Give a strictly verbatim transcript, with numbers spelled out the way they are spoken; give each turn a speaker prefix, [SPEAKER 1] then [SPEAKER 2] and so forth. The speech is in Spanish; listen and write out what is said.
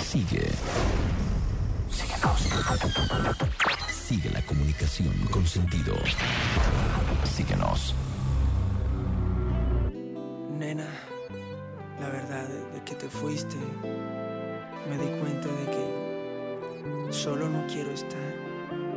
[SPEAKER 1] Sigue. Síguenos. Sigue la comunicación con sentido. Síguenos.
[SPEAKER 2] Nena, la verdad de que te fuiste, me di cuenta de que solo no quiero estar.